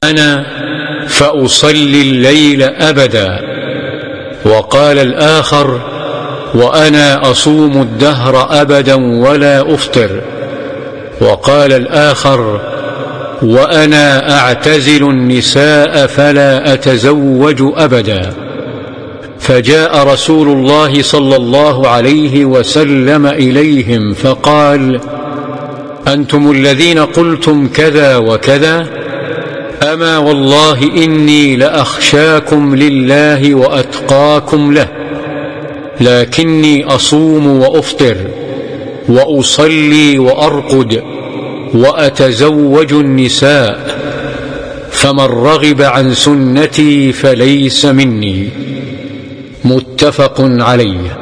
أنا فأصلي الليل أبدا. وقال الآخر: وأنا أصوم الدهر أبدا ولا أفطر. وقال الآخر: وأنا أعتزل النساء فلا أتزوج أبدا. فجاء رسول الله صلى الله عليه وسلم إليهم فقال: أنتم الذين قلتم كذا وكذا؟ أما والله إني لأخشاكم لله وأتقاكم له، لكني أصوم وأفطر وأصلي وأرقد وأتزوج النساء، فمن رغب عن سنتي فليس مني. متفق عليه.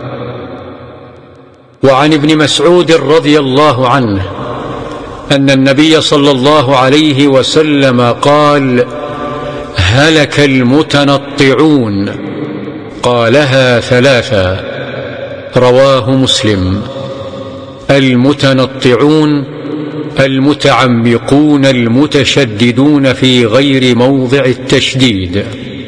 وعن ابن مسعود رضي الله عنه أن النبي صلى الله عليه وسلم قال: هلك المتنطعون. قالها ثلاثا. رواه مسلم. المتنطعون المتعمقون المتشددون في غير موضع التشديد.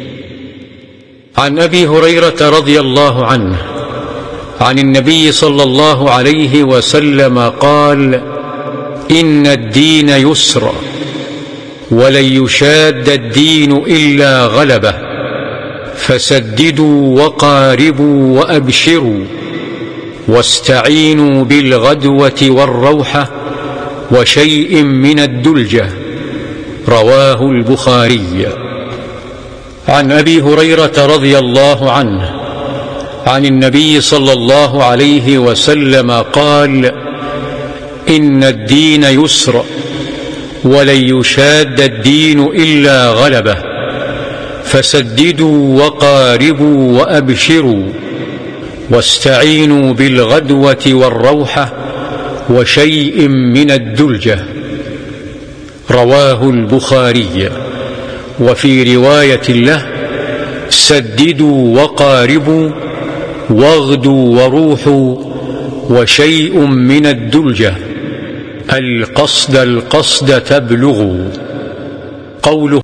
عن أبي هريرة رضي الله عنه عن النبي صلى الله عليه وسلم قال: إن الدين يسر، ولن يشاد الدين إلا غلبه، فسددوا وقاربوا وأبشروا، واستعينوا بالغدوة والروحة وشيء من الدلجة. رواه البخاري. عن أبي هريرة رضي الله عنه عن النبي صلى الله عليه وسلم قال: إن الدين يسر، ولن يشاد الدين إلا غلبه، فسددوا وقاربوا وأبشروا، واستعينوا بالغدوة والروحة وشيء من الدلجة. رواه البخاري. وفي رواية له: سددوا وقاربوا واغدوا وروحوا وشيء من الدلجة، القصد تبلغوا. قوله